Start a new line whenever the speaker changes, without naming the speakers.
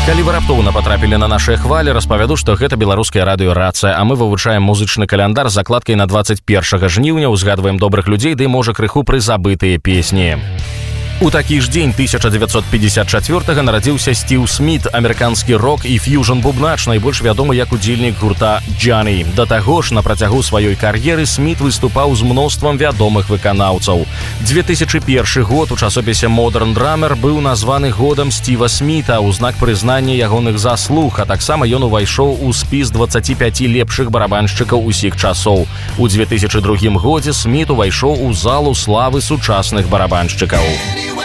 Калі вы раптоўна патрапілі на нашыя хвалі, распавяду, што гэта беларускае радыё «Рацыя», а мы вывучаем музычны каляндар з закладкай на 21 жніўня, узгадваем добрых людзей, ды можа крыху прызабытыя песні. У такі ж дзень 1954-га нарадзіўся Стив Смит, амерыканскі рок і фьюжн-бубнач, найбольш вядомы як удзельнік гурта «Джонні». Да таго ж, на працягу сваёй кар'еры Смит выступаў з мноствам вядомых выканаўцаў. 2001 год у часопісе «Modern Drummer» быў названы годам Стива Сміта ў знак прызнання ягоных заслуг, а таксама ён увайшоў у спіс 25 лепшых барабаншчыкаў усіх часоў. У 2002 годзе Смит увайшоў у залу славы сучасных барабаншчыкаў.